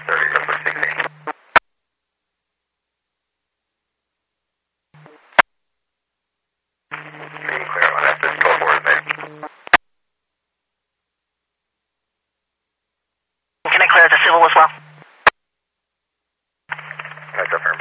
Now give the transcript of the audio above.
30, Southwest 16. Being clear on that, this 12 4 is made. Can I clear the civil as well? That's up here.